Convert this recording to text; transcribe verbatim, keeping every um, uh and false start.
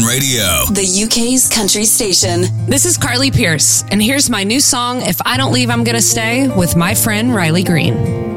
Radio, the U K's country station. This is Carly Pierce, and here's my new song, If I Don't Leave, I'm Gonna Stay, with my friend Riley Green.